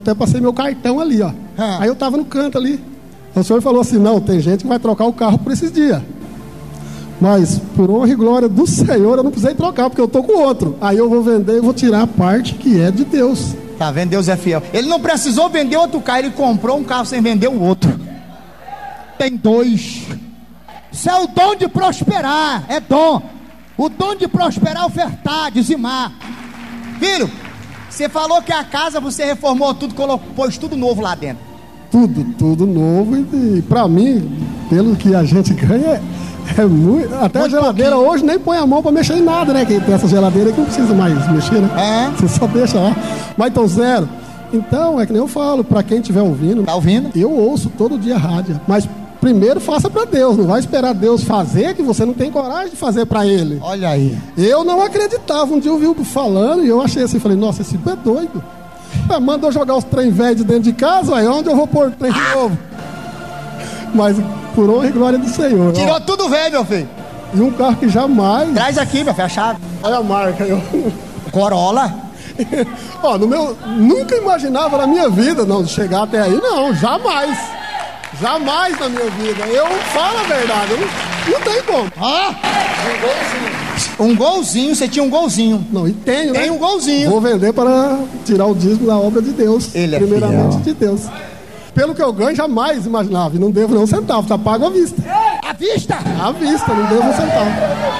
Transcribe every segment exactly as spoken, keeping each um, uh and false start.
Até passei meu cartão ali, ó. Ah. Aí eu tava no canto ali. O senhor falou assim, não, tem gente que vai trocar o carro por esses dias. Mas, por honra e glória do Senhor, eu não precisei trocar, porque eu tô com outro. Aí eu vou vender e vou tirar a parte que é de Deus. Tá vendo? Deus é fiel. Ele não precisou vender outro carro, ele comprou um carro sem vender o outro. Tem dois. Isso é o dom de prosperar, é dom. O dom de prosperar é ofertar, dizimar. Filho, você falou que a casa você reformou tudo, colocou, pôs tudo novo lá dentro. Tudo, tudo novo. E, e pra mim, pelo que a gente ganha, é, é muito. Até muito a geladeira pouquinho. Hoje nem põe a mão pra mexer em nada, né? Que tem essa geladeira que não precisa mais mexer, né? É. Você só deixa lá. Mas então, zero. Então, é que nem eu falo, pra quem estiver ouvindo. Tá ouvindo? Eu ouço todo dia rádio. Mas primeiro faça pra Deus. Não vai esperar Deus fazer que você não tem coragem de fazer pra Ele. Olha aí. Eu não acreditava. Um dia eu vi o falando e eu achei assim, falei, nossa, esse é doido. É, manda eu jogar os trem velhos de dentro de casa, aí onde eu vou pôr o trem de novo? Mas por honra e glória do Senhor. Tirou ó. tudo velho, meu filho. E um carro que jamais. Traz aqui, meu filho, a chave. Olha a marca. Eu... Corolla. Ó, no meu. Nunca imaginava na minha vida, não, chegar até aí, não, jamais. Jamais na minha vida. Eu falo a verdade, eu não, não tem como. Ah! Um golzinho. Um golzinho, você tinha um golzinho. Não, e tenho, Tem né? um golzinho. Vou vender para tirar o dízimo da obra de Deus. Ele é primeiramente fiel. de Deus. Pelo que eu ganho, jamais imaginava. E não devo nem um centavo, tá pago à vista. À vista? À vista, não devo um centavo.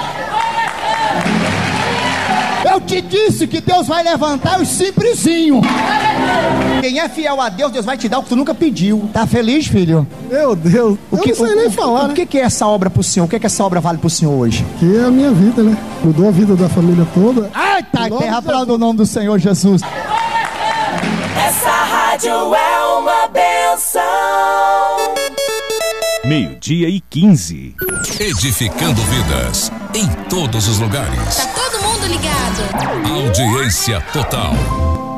Eu te disse que Deus vai levantar os simplesinhos. Quem é fiel a Deus, Deus vai te dar o que tu nunca pediu. Tá feliz, filho? Meu Deus, O eu que, não sei o, nem o, falar, o né? que, que é essa obra pro senhor? O que, que essa obra vale pro senhor hoje? Que é a minha vida, né? Mudou a vida da família toda. Ai, tá, Em nome terra de para Jesus. do nome do Senhor Jesus. Essa rádio é uma benção. Meio-dia e quinze. Edificando vidas em todos os lugares. Tá todo mundo ligado? Audiência total.